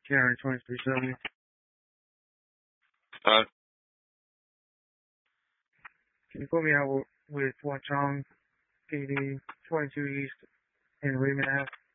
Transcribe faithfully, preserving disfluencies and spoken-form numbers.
Karen twenty-three seventy. Uh, Can you put me out with Watchung P D twenty-two East in Raymond Ave?